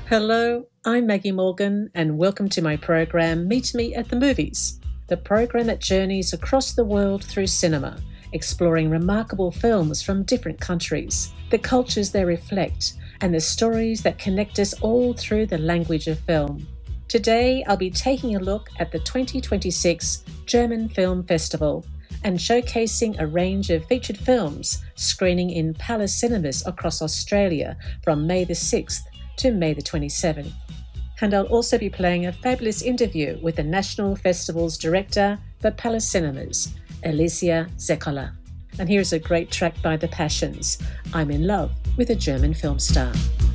Hello, I'm Maggie Morgan, and welcome to my program Meet Me at the Movies, the program that journeys across the world through cinema, exploring remarkable films from different countries, the cultures they reflect, and the stories that connect us all through the language of film. Today, I'll be taking a look at the 2026 German Film Festival and showcasing a range of featured films screening in Palace Cinemas across Australia from May the 6th to May the 27th. And I'll also be playing a fabulous interview with the National Festival's director for Palace Cinemas, Alicia Zekola. And here's a great track by The Passions, I'm in Love with a German film star.